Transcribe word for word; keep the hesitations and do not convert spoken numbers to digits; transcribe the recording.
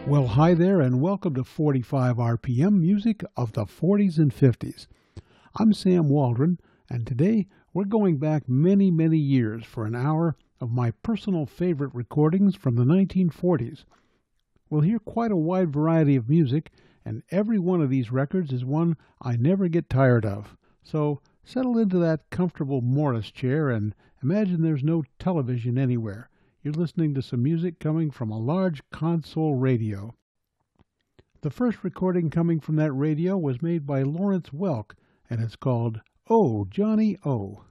Well, hi there, and welcome to forty-five R P M music of the forties and fifties. I'm Sam Waldron, and today we're going back many, many years for an hour of my personal favorite recordings from the nineteen forties. We'll hear quite a wide variety of music, and every one of these records is one I never get tired of. So settle into that comfortable Morris chair and imagine there's no television anywhere. You're listening to some music coming from a large console radio. The first recording coming from that radio was made by Lawrence Welk, and it's called Oh, Johnny Oh.